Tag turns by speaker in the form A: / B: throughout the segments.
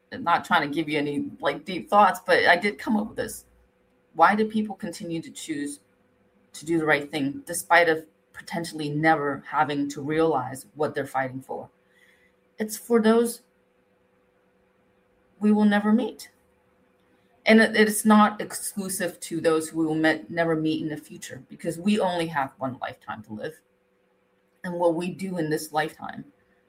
A: not trying to give you any like deep thoughts, but I did come up with this. Why do people continue to choose to do the right thing despite of potentially never having to realize what they're fighting for? It's for those we will never meet. And it's not exclusive to those who we will never meet in the future, because we only have one lifetime to live. And what we do in this lifetime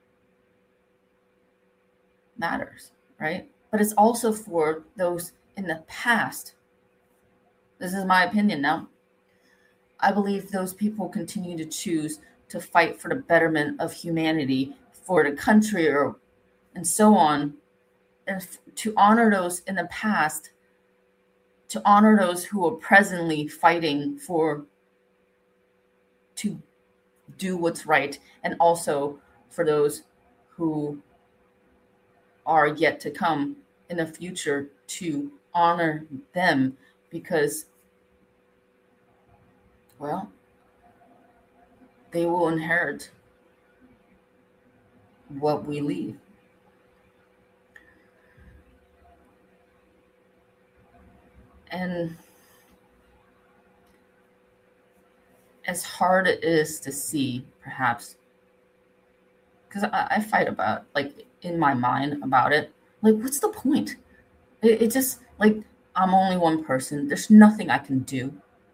A: matters, right? But it's also for those in the past. This is my opinion now. I believe those people continue to choose to fight for the betterment of humanity, for the country, and so on, and to honor those in the past, to honor those who are presently fighting to do what's right, and also for those who are yet to come in the future, to honor them, because, well, they will inherit what we leave. And as hard it is to see, perhaps, because I fight about, like, in my mind about it, like, what's the point? It just, like, I'm only one person. There's nothing I can do.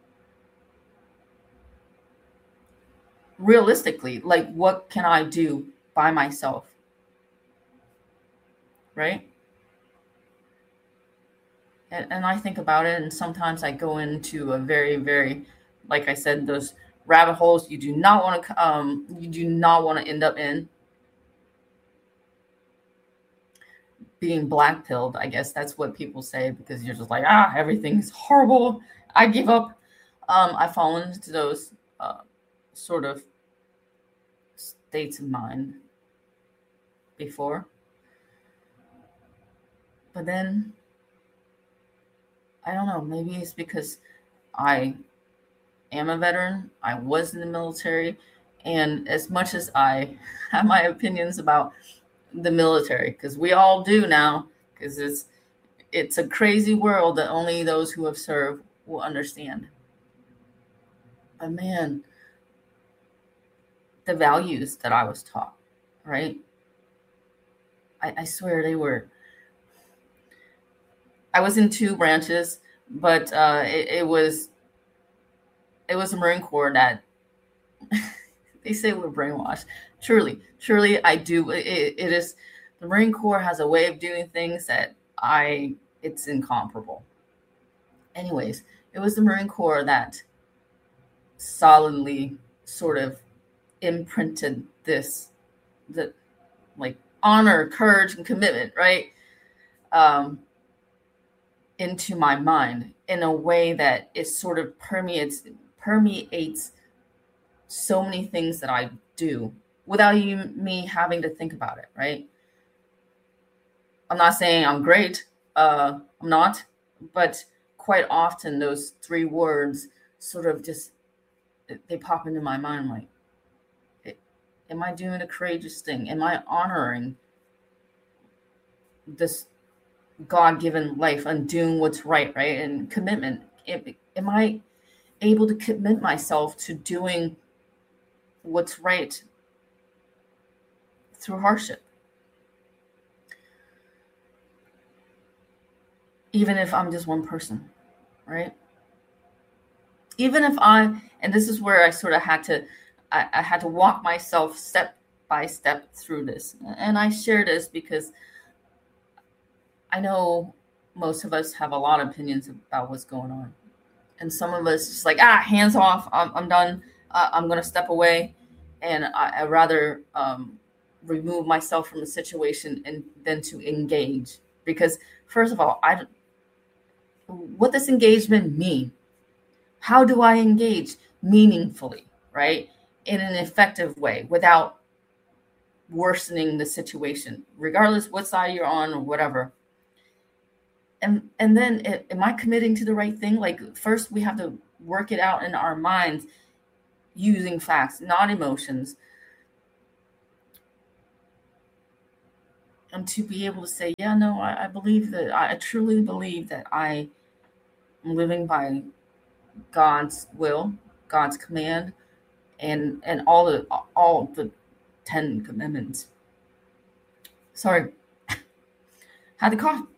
A: Realistically, like, what can I do by myself? Right? And I think about it, and sometimes I go into a very, very, like I said, those rabbit holes you do not want to end up in. Being black pilled, I guess that's what people say, because you're just like, everything's horrible, I give up. I've fallen into those sort of states of mind before. But then, I don't know, maybe it's because I am a veteran, I was in the military, and as much as I have my opinions about the military, because we all do now, because it's a crazy world that only those who have served will understand. But man, the values that I was taught, right? I swear they were. I was in two branches, but it was the Marine Corps that they say we're brainwashed. Truly, I do. It is, the Marine Corps has a way of doing things that it's incomparable. Anyways, it was the Marine Corps that solidly sort of imprinted the like honor, courage, and commitment, right? Into my mind in a way that it sort of permeates so many things that I do without me having to think about it, right? I'm not saying I'm great. I'm not. But quite often those three words sort of just, they pop into my mind, like, am I doing a courageous thing? Am I honoring this God-given life and doing what's right? And commitment. Am I able to commit myself to doing what's right through hardship? Even if I'm just one person, right? Even if and this is where I sort of had to walk myself step by step through this. And I share this because I know most of us have a lot of opinions about what's going on. And some of us just like, hands off, I'm done. I'm going to step away. And I'd rather remove myself from the situation than to engage. Because first of all, what does engagement mean? How do I engage meaningfully, right? In an effective way without worsening the situation, regardless what side you're on or whatever. And then am I committing to the right thing? Like, first we have to work it out in our minds using facts, not emotions. and to be able to say, yeah, no, I believe that, I truly believe that I am living by God's will, God's command, and all the 10 commandments. Sorry, had to cough.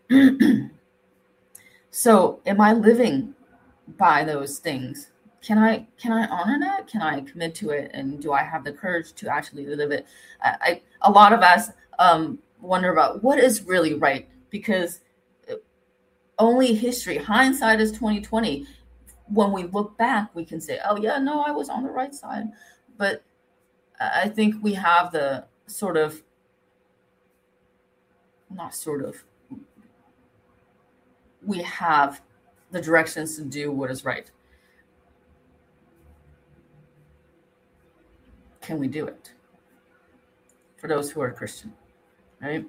A: So, am I living by those things? Can I honor that? Can I commit to it? And do I have the courage to actually live it? A lot of us wonder about what is really right, because only history, hindsight is 2020. When we look back, we can say, "Oh yeah, no, I was on the right side." But I think we have the sort of, not sort of, we have the directions to do what is right. Can we do it? For those who are Christian, right?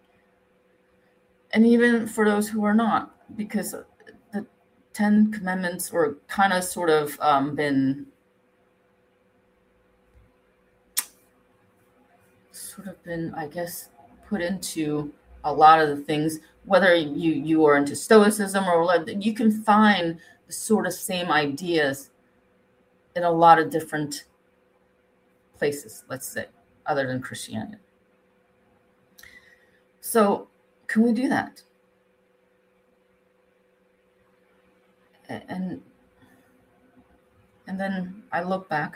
A: And even for those who are not, because the 10 Commandments were kind of sort of been, I guess, put into a lot of the things. Whether you are into Stoicism or you can find the sort of same ideas in a lot of different places, let's say, other than Christianity. So, can we do that? And then I look back.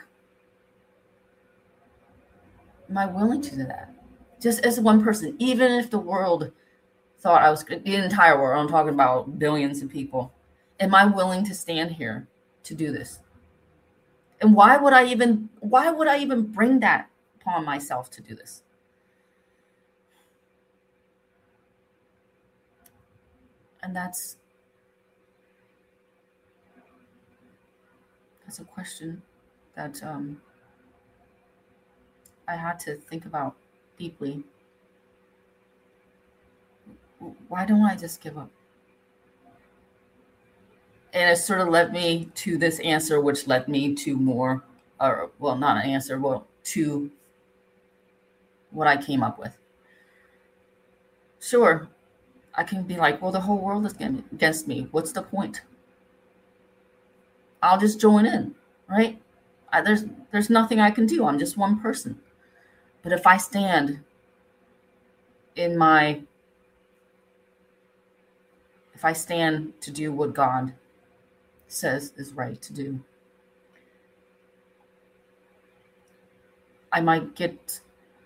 A: Am I willing to do that? Just as one person, even if the world thought I was, the entire world, I'm talking about billions of people, am I willing to stand here to do this? And why would I even bring that upon myself to do this? And that's a question that I had to think about deeply. Why don't I just give up? And it sort of led me to this answer, which led me to more, or well, not an answer, well, to what I came up with. Sure, I can be like, well, the whole world is against me. What's the point? I'll just join in, right? There's nothing I can do. I'm just one person. But if I stand in my, if I stand to do what God says is right to do, I might get,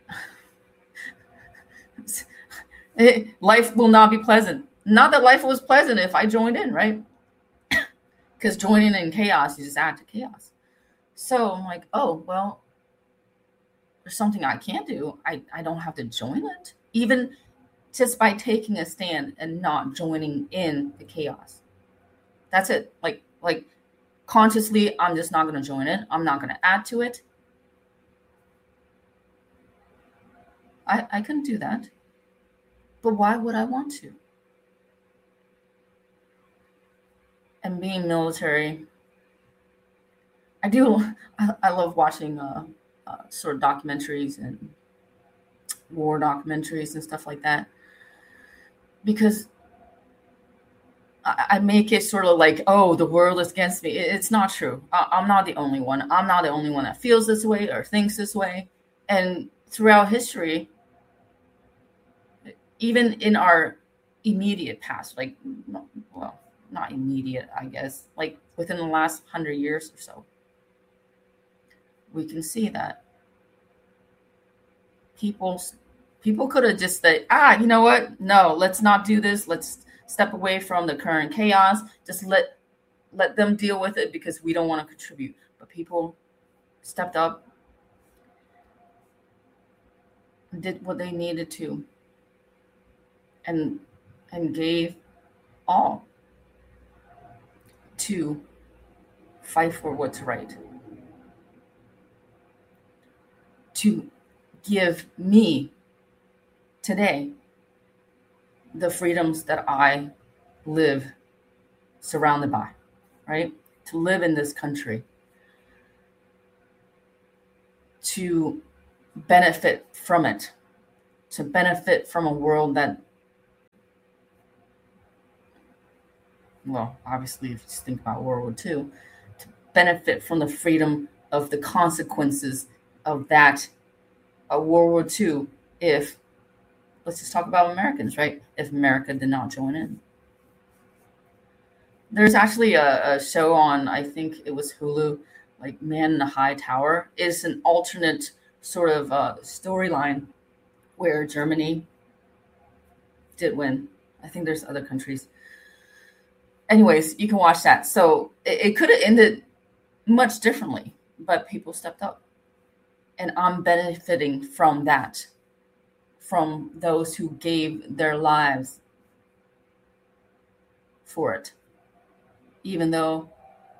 A: life will not be pleasant. Not that life was pleasant if I joined in, right? Because joining in chaos, you just add to chaos. So I'm like, oh, well, there's something I can't do. I don't have to join it. Even just by taking a stand and not joining in the chaos. That's it. Like consciously, I'm just not going to join it. I'm not going to add to it. I couldn't do that. But why would I want to? And being military, I love watching sort of documentaries and war documentaries and stuff like that, because I make it sort of like, oh, the world is against me. It's not true. I'm not the only one. I'm not the only one that feels this way or thinks this way. And throughout history, even in our immediate past, like, well, not immediate, I guess, like within the last 100 years or so, we can see that people could have just said, you know what? No, let's not do this. Let's step away from the current chaos. Just let them deal with it because we don't want to contribute. But people stepped up and did what they needed to, and gave all to fight for what's right, to give me today the freedoms that I live surrounded by, right? To live in this country, to benefit from it, to benefit from a world that, well, obviously, if you just think about World War II, to benefit from the freedom of the consequences of that World War II, if, let's just talk about Americans, right? If America did not join in. There's actually a show on, I think it was Hulu, like Man in the High Tower. It's an alternate sort of storyline where Germany did win. I think there's other countries. Anyways, you can watch that. So it could have ended much differently, but people stepped up. And I'm benefiting from that, from those who gave their lives for it, even though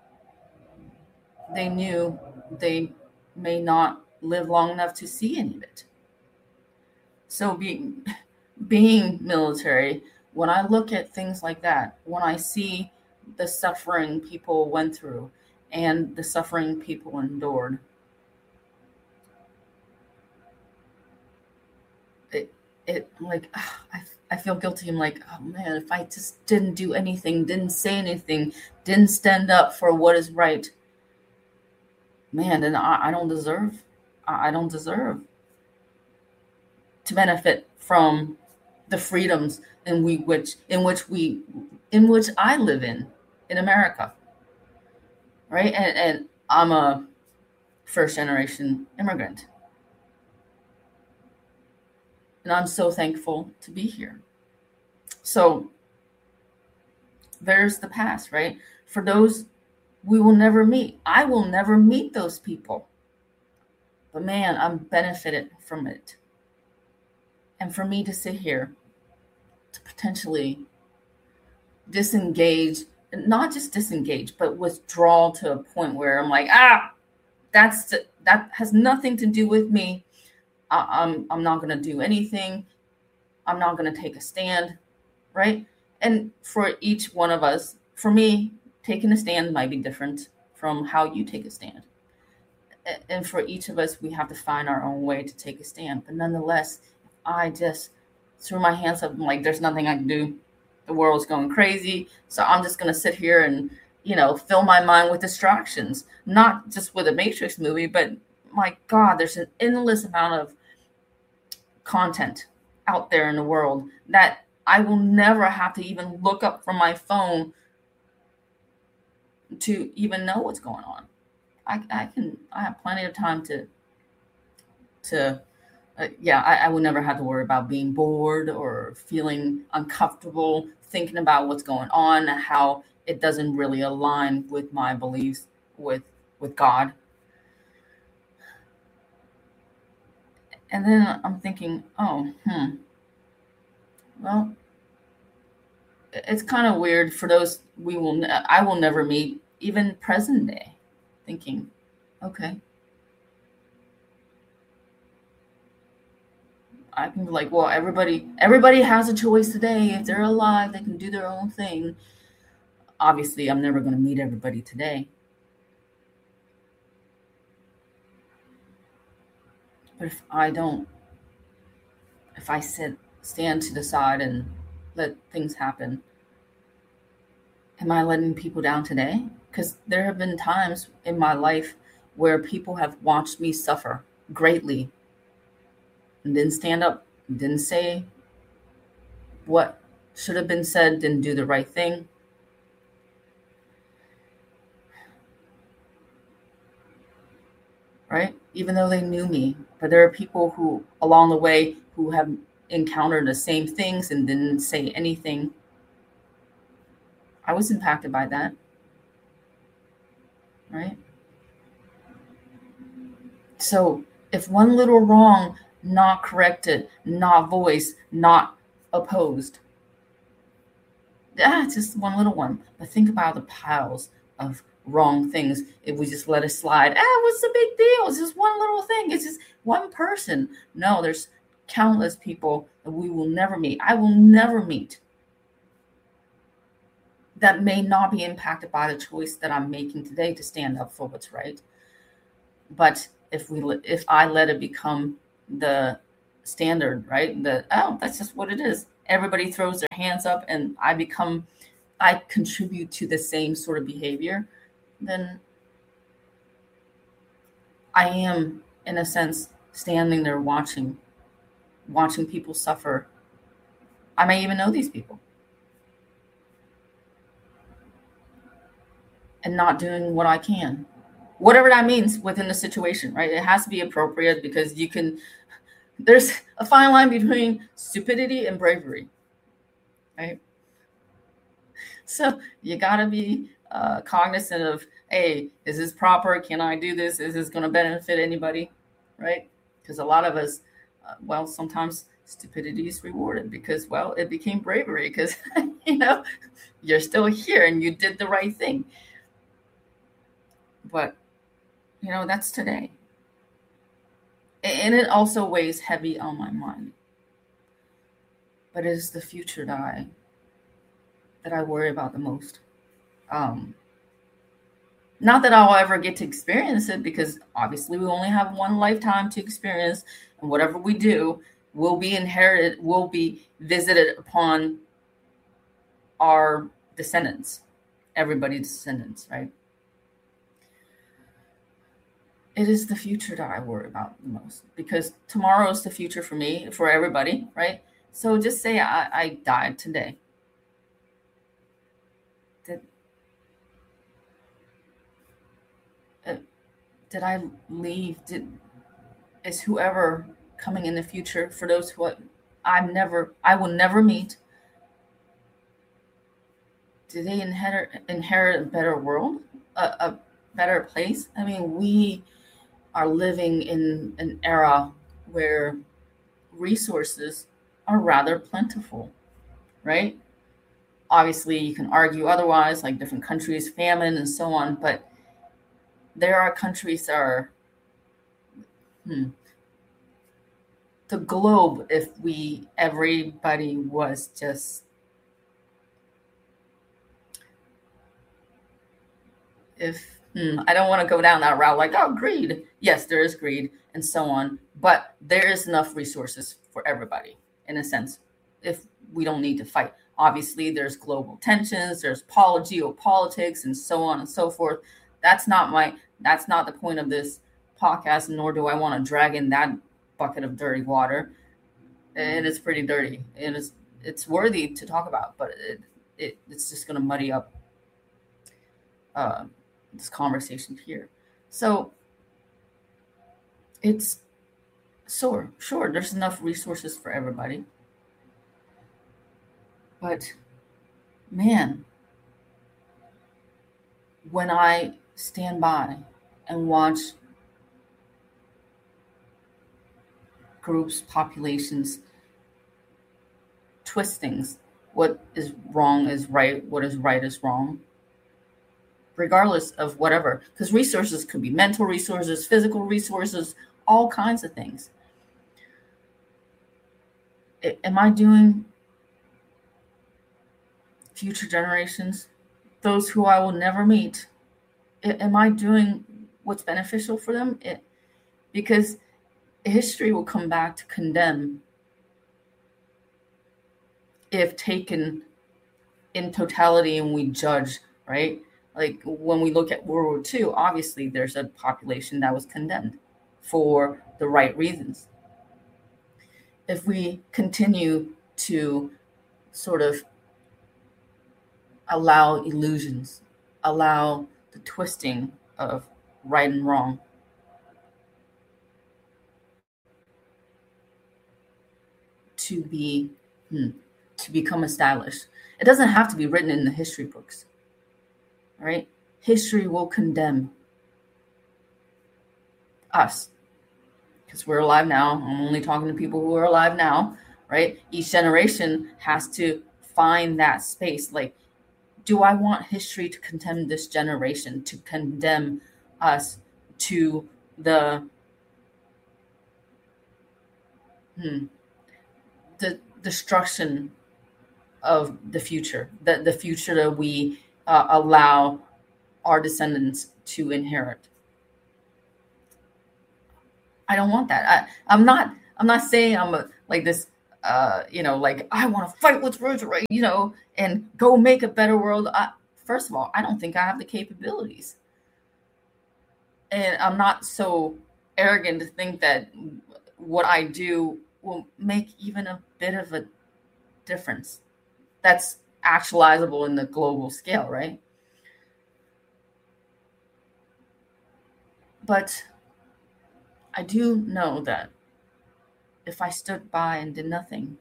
A: they knew they may not live long enough to see any of it. So being military, when I look at things like that, when I see the suffering people went through and the suffering people endured, it like I feel guilty. I'm like, oh man, if I just didn't do anything, didn't say anything, didn't stand up for what is right, man, then I don't deserve. I don't deserve to benefit from the freedoms in which I live in America, right? And I'm a first generation immigrant. And I'm so thankful to be here. So there's the past, right? For those we will never meet. I will never meet those people. But man, I'm benefited from it. And for me to sit here to potentially disengage, not just disengage, but withdraw to a point where I'm like, that has nothing to do with me. I'm not going to do anything. I'm not going to take a stand, right? And for each one of us, for me, taking a stand might be different from how you take a stand. And for each of us, we have to find our own way to take a stand. But nonetheless, I just threw my hands up. I'm like, there's nothing I can do. The world's going crazy. So I'm just going to sit here and, fill my mind with distractions, not just with a Matrix movie, but my God, there's an endless amount of content out there in the world that I will never have to even look up from my phone to even know what's going on. I have plenty of time I would never have to worry about being bored or feeling uncomfortable thinking about what's going on, how it doesn't really align with my beliefs with God. And then I'm thinking, well, it's kind of weird for those I will never meet, even present day, thinking, okay, I can be like, well, everybody has a choice today. If they're alive, they can do their own thing. Obviously, I'm never going to meet everybody today. But if I stand to the side and let things happen, am I letting people down today? Because there have been times in my life where people have watched me suffer greatly and didn't stand up, didn't say what should have been said, didn't do the right thing. Right? Even though they knew me. But there are people who, along the way, who have encountered the same things and didn't say anything. I was impacted by that. Right? So if one little wrong, not corrected, not voiced, not opposed, it's just one little one. But think about the piles of wrong things if we just let it slide. What's the big deal? It's just one little thing. It's just one person. No, there's countless people that we will never meet. I will never meet that may not be impacted by the choice that I'm making today to stand up for what's right. But if I let it become the standard, right? That, oh, that's just what it is. Everybody throws their hands up and I contribute to the same sort of behavior, then I am, in a sense, standing there watching people suffer. I may even know these people. And not doing what I can. Whatever that means within the situation, right? It has to be appropriate because there's a fine line between stupidity and bravery, right? So you got to be cognizant of, hey, is this proper? Can I do this? Is this going to benefit anybody, right? Because a lot of us, sometimes stupidity is rewarded because, it became bravery because, you're still here and you did the right thing. But, that's today. And it also weighs heavy on my mind. But it is the future that I worry about the most. Not that I'll ever get to experience it, because obviously we only have one lifetime to experience, and whatever we do will be inherited, will be visited upon our descendants, everybody's descendants, right? It is the future that I worry about the most, because tomorrow is the future for me, for everybody, right? So just say I died today. Did I leave? Is whoever coming in the future, for those who I will never meet, do they inherit a better world, a better place? I mean, we are living in an era where resources are rather plentiful, right? Obviously, you can argue otherwise, like different countries, famine, and so on, but there are countries that are the globe. If everybody was just, I don't want to go down that route, like, oh, greed. Yes, there is greed and so on, but there is enough resources for everybody, in a sense, if we don't need to fight. Obviously, there's global tensions, there's geopolitics, and so on and so forth. That's not the point of this podcast, nor do I want to drag in that bucket of dirty water. And it's pretty dirty. It's worthy to talk about, but it's just going to muddy up this conversation here. So it's sure there's enough resources for everybody, but man, when I stand by and watch groups, populations, twist things, what is wrong is right, what is right is wrong, regardless of whatever, because resources could be mental resources, physical resources, all kinds of things. Am I doing future generations, those who I will never meet, am I doing what's beneficial for them? Because history will come back to condemn if taken in totality and we judge, right? Like when we look at World War II, obviously there's a population that was condemned for the right reasons. If we continue to sort of allow illusions, allow the twisting of right and wrong, to become established. It doesn't have to be written in the history books, right? History will condemn us because we're alive now. I'm only talking to people who are alive now, right? Each generation has to find that space. Like, do I want history to condemn this generation, to condemn us to the destruction of the future, the future that we allow our descendants to inherit? I don't want that. I'm not I'm not saying I'm like this, like I want to fight what's right, and go make a better world. First of all, I don't think I have the capabilities. And I'm not so arrogant to think that what I do will make even a bit of a difference that's actualizable in the global scale, right? But I do know that if I stood by and did nothing,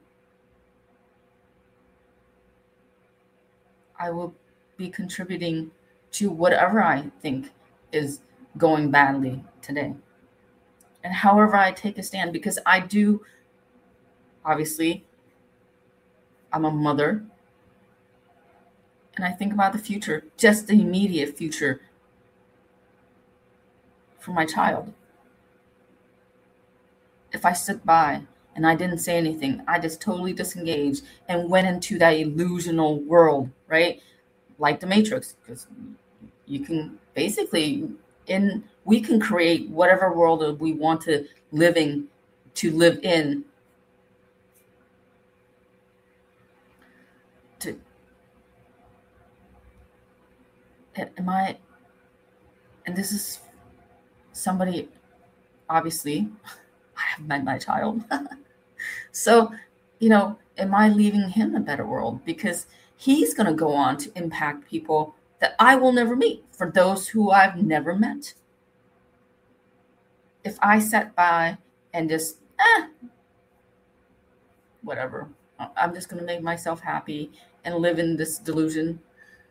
A: I will be contributing to whatever I think is going badly today. And however I take a stand, because I do, obviously, I'm a mother, and I think about the future, just the immediate future for my child. If I stood by and I didn't say anything, I just totally disengaged and went into that illusional world, right? Like the Matrix, because you can basically, we can create whatever world we want to live in. Am I? And this is somebody, obviously, I have met my child. So, am I leaving him a better world? Because he's going to go on to impact people that I will never meet, for those who I've never met. If I sat by and just, whatever, I'm just going to make myself happy and live in this delusion,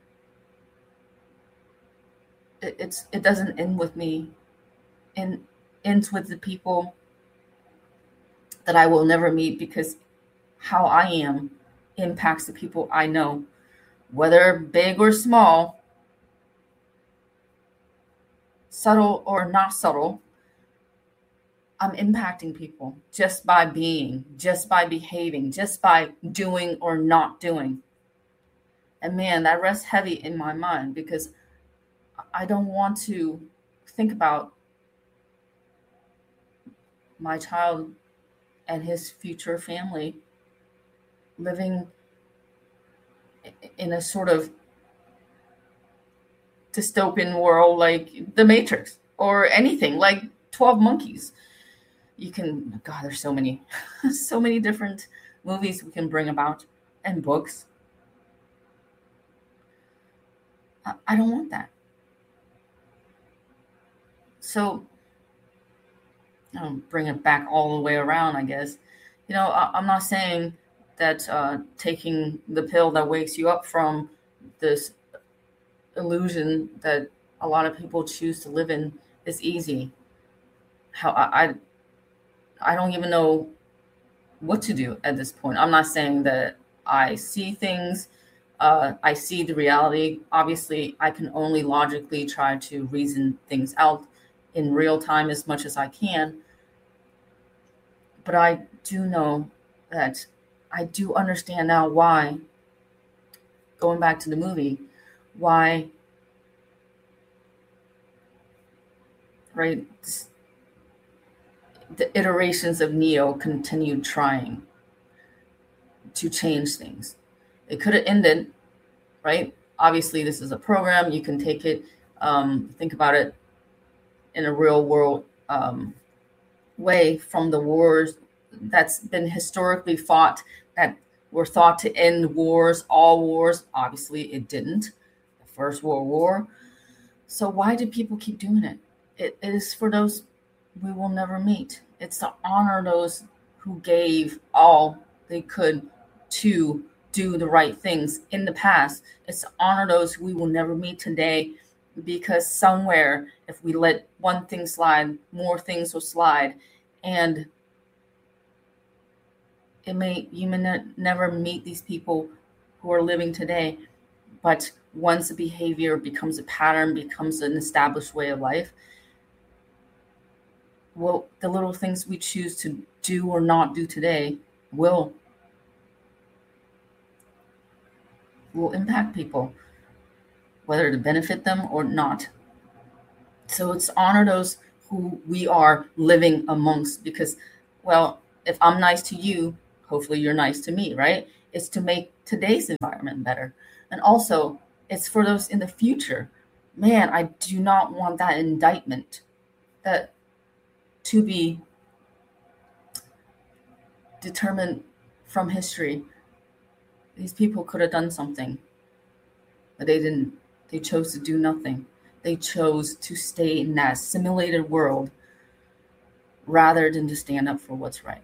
A: it doesn't end with me. It ends with the people that I will never meet, because how I am impacts the people I know, whether big or small, subtle or not subtle. I'm impacting people just by being, just by behaving, just by doing or not doing. And man, that rests heavy in my mind, because I don't want to think about my child and his future family living in a sort of dystopian world like the Matrix or anything like 12 Monkeys. God, there's so many, so many different movies we can bring about, and books. I don't want that. So I'll bring it back all the way around, I guess. I'm not saying that taking the pill that wakes you up from this illusion that a lot of people choose to live in is easy. How I don't even know what to do at this point. I'm not saying that I see things, I see the reality. Obviously, I can only logically try to reason things out in real time as much as I can. But I do know that I do understand now why, going back to the movie, why, right, the iterations of Neo continued trying to change things. It could have ended, right? Obviously, this is a program. You can take it, think about it in a real world way, from the wars that's been historically fought, that were thought to end wars, all wars. Obviously, it didn't. The First World War. So why do people keep doing it? It is for those we will never meet. It's to honor those who gave all they could to do the right things in the past. It's to honor those we will never meet today, because somewhere, if we let one thing slide, more things will slide. And you may never meet these people who are living today, but once a behavior becomes a pattern, becomes an established way of life, well, the little things we choose to do or not do today will impact people, whether to benefit them or not. So it's honor those who we are living amongst, because, well, if I'm nice to you, hopefully you're nice to me, right? It's to make today's environment better. And also, it's for those in the future. Man, I do not want that indictment that to be determined from history. These people could have done something, but they didn't. They chose to do nothing. They chose to stay in that simulated world rather than to stand up for what's right.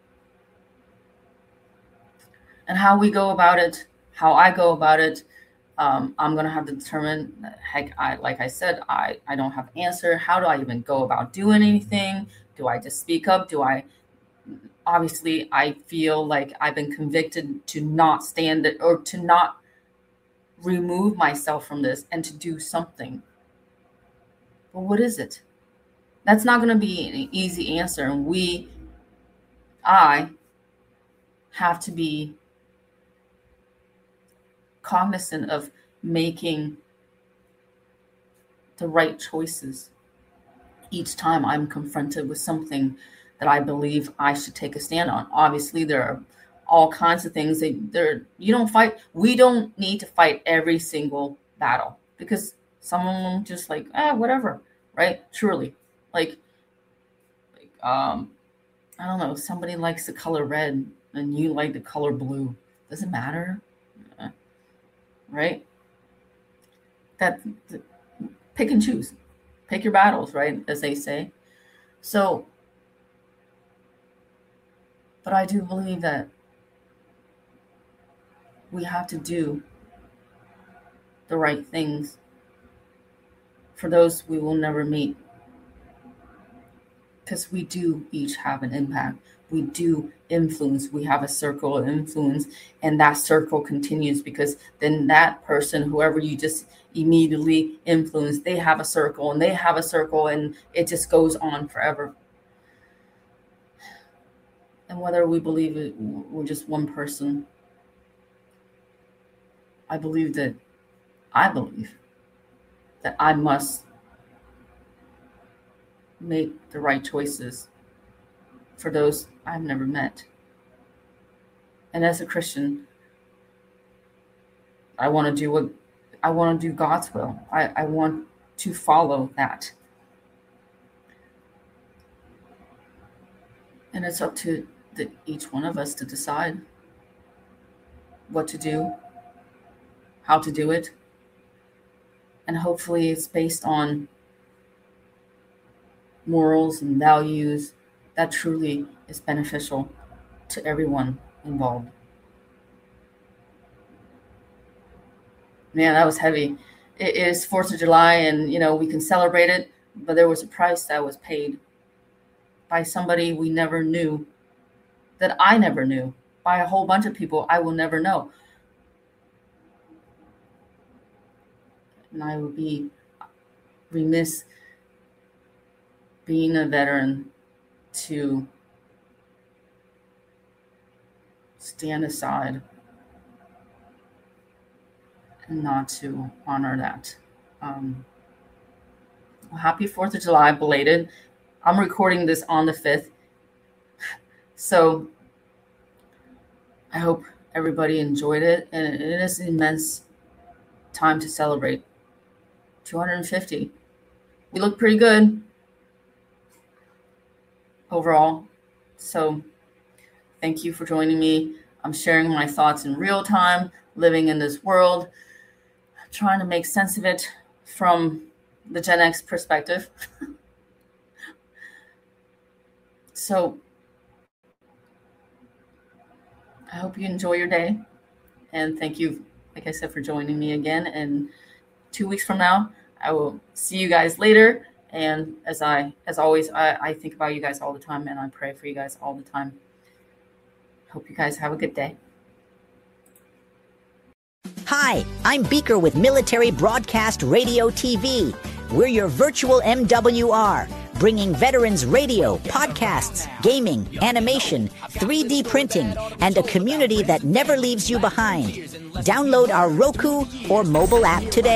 A: And how we go about it, how I go about it, I'm going to have to determine. Heck, like I said, I don't have an answer. How do I even go about doing anything? Do I just speak up? Obviously, I feel like I've been convicted to not stand it, or to not remove myself from this and to do something. But what is it? That's not going to be an easy answer. And I have to be cognizant of making the right choices each time I'm confronted with something that I believe I should take a stand on. Obviously, there are all kinds of things you don't fight. We don't need to fight every single battle, because some of them just like, whatever, right? Truly. Like I don't know, somebody likes the color red and you like the color blue. Does it matter? Right? Pick and choose. Pick your battles, right? As they say. So, but I do believe that we have to do the right things for those we will never meet. Because we do each have an impact. We do influence. We have a circle of influence, and that circle continues, because then that person, whoever you just immediately influence, they have a circle and they have a circle, and it just goes on forever. And whether we believe it, we're just one person, I believe that I must make the right choices for those I've never met. And as a Christian, I want to do God's will. I want to follow that. And it's up to each one of us to decide what to do, how to do it. And hopefully it's based on morals and values that truly is beneficial to everyone involved. Man, that was heavy. It is 4th of July, and we can celebrate it, but there was a price that was paid by somebody we never knew, that I never knew, by a whole bunch of people I will never know. And I would be remiss, being a veteran, to stand aside and not to honor that. Happy 4th of July, belated. I'm recording this on the 5th. So I hope everybody enjoyed it. And it is an immense time to celebrate. 250. We look pretty good overall. So thank you for joining me. I'm sharing my thoughts in real time, living in this world, trying to make sense of it from the Gen X perspective. So I hope you enjoy your day. And thank you, like I said, for joining me again. And 2 weeks from now, I will see you guys later. And as always, I think about you guys all the time, and I pray for you guys all the time. Hope you guys have a good day.
B: Hi, I'm Beaker with Military Broadcast Radio TV. We're your virtual MWR, bringing veterans radio, podcasts, gaming, animation, 3D printing, and a community that never leaves you behind. Download our Roku or mobile app today.